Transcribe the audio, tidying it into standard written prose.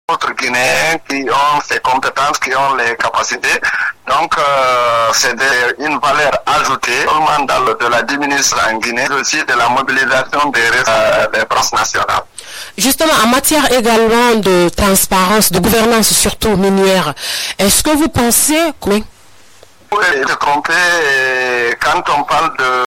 autres Guinéens qui ont ces compétences, qui ont les capacités. Donc, c'est une valeur ajoutée, seulement dans de la diminution en Guinée, aussi de la mobilisation des forces nationales. Justement, en matière également de transparence, de gouvernance, surtout minière, est-ce que vous pensez que... Oui, se tromper quand on parle de